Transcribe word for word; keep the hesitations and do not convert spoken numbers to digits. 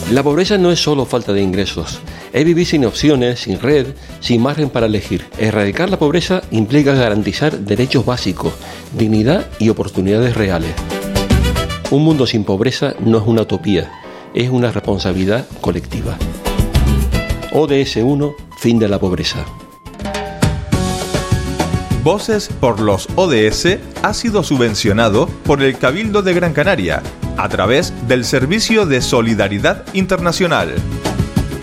La pobreza no es solo falta de ingresos, es vivir sin opciones, sin red, sin margen para elegir. Erradicar la pobreza implica garantizar derechos básicos, dignidad y oportunidades reales. Un mundo sin pobreza no es una utopía, es una responsabilidad colectiva. O D S uno, fin de la pobreza. Voces por los O D S ha sido subvencionado por el Cabildo de Gran Canaria a través del Servicio de Solidaridad Internacional.